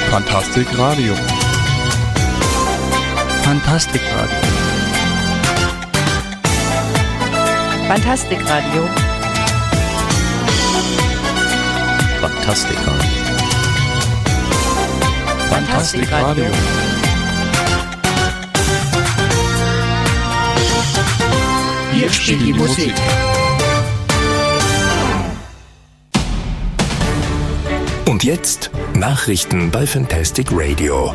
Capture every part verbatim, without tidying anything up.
Fantastik Radio. Fantastik Radio. Fantastik Radio. Fantastik Radio. Fantastik Radio. Hier spielt die Musik. Und jetzt Nachrichten bei Fantastic Radio.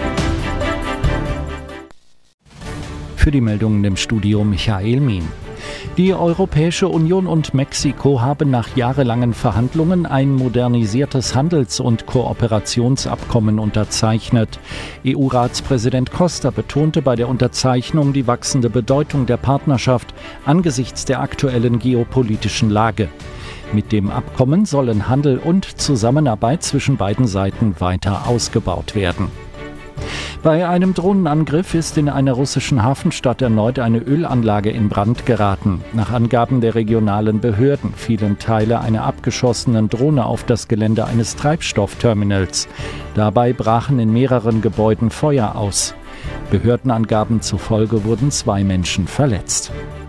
Für die Meldungen im Studio Michael Mien. Die Europäische Union und Mexiko haben nach jahrelangen Verhandlungen ein modernisiertes Handels- und Kooperationsabkommen unterzeichnet. E U-Ratspräsident Costa betonte bei der Unterzeichnung die wachsende Bedeutung der Partnerschaft angesichts der aktuellen geopolitischen Lage. Mit dem Abkommen sollen Handel und Zusammenarbeit zwischen beiden Seiten weiter ausgebaut werden. Bei einem Drohnenangriff ist in einer russischen Hafenstadt erneut eine Ölanlage in Brand geraten. Nach Angaben der regionalen Behörden fielen Teile einer abgeschossenen Drohne auf das Gelände eines Treibstoffterminals. Dabei brachen in mehreren Gebäuden Feuer aus. Behördenangaben zufolge wurden zwei Menschen verletzt.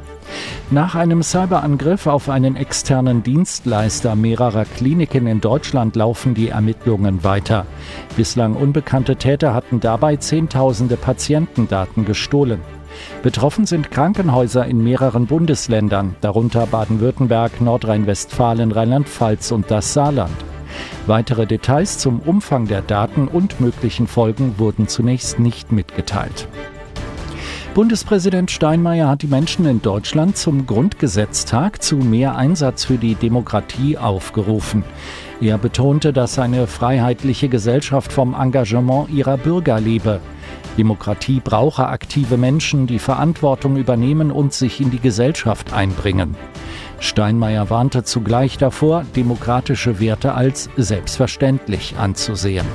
Nach einem Cyberangriff auf einen externen Dienstleister mehrerer Kliniken in Deutschland laufen die Ermittlungen weiter. Bislang unbekannte Täter hatten dabei Zehntausende Patientendaten gestohlen. Betroffen sind Krankenhäuser in mehreren Bundesländern, darunter Baden-Württemberg, Nordrhein-Westfalen, Rheinland-Pfalz und das Saarland. Weitere Details zum Umfang der Daten und möglichen Folgen wurden zunächst nicht mitgeteilt. Bundespräsident Steinmeier hat die Menschen in Deutschland zum Grundgesetztag zu mehr Einsatz für die Demokratie aufgerufen. Er betonte, dass eine freiheitliche Gesellschaft vom Engagement ihrer Bürger lebe. Demokratie brauche aktive Menschen, die Verantwortung übernehmen und sich in die Gesellschaft einbringen. Steinmeier warnte zugleich davor, demokratische Werte als selbstverständlich anzusehen.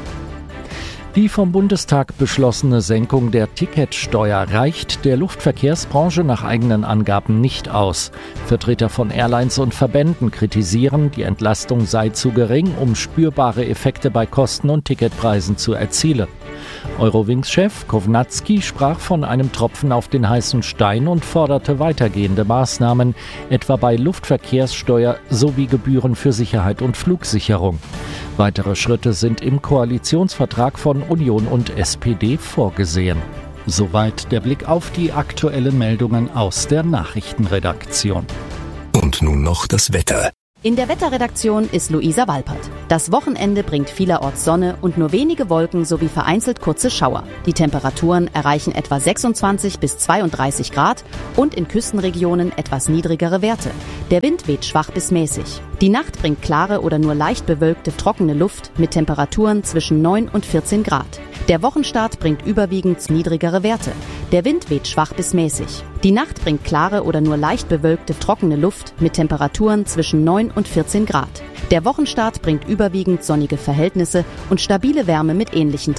Die vom Bundestag beschlossene Senkung der Ticketsteuer reicht der Luftverkehrsbranche nach eigenen Angaben nicht aus. Vertreter von Airlines und Verbänden kritisieren, die Entlastung sei zu gering, um spürbare Effekte bei Kosten und Ticketpreisen zu erzielen. Eurowings-Chef Kovnatski sprach von einem Tropfen auf den heißen Stein und forderte weitergehende Maßnahmen, etwa bei Luftverkehrssteuer sowie Gebühren für Sicherheit und Flugsicherung. Weitere Schritte sind im Koalitionsvertrag von Union und S P D vorgesehen. Soweit der Blick auf die aktuellen Meldungen aus der Nachrichtenredaktion. Und nun noch das Wetter. In der Wetterredaktion ist Luisa Walpert. Das Wochenende bringt vielerorts Sonne und nur wenige Wolken sowie vereinzelt kurze Schauer. Die Temperaturen erreichen etwa sechsundzwanzig bis zweiunddreißig Grad und in Küstenregionen etwas niedrigere Werte. Der Wind weht schwach bis mäßig. Die Nacht bringt klare oder nur leicht bewölkte, trockene Luft mit Temperaturen zwischen neun und vierzehn Grad. Der Wochenstart bringt überwiegend niedrigere Werte. Der Wind weht schwach bis mäßig. Die Nacht bringt klare oder nur leicht bewölkte, trockene Luft mit Temperaturen zwischen neun und vierzehn Grad. Der Wochenstart bringt überwiegend sonnige Verhältnisse und stabile Wärme mit ähnlichen